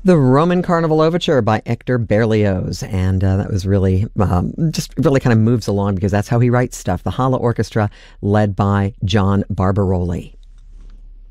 The Roman Carnival Overture by Hector Berlioz. And that was really, just really kind of moves along because that's how he writes stuff. The Hala Orchestra led by John Barbaroli.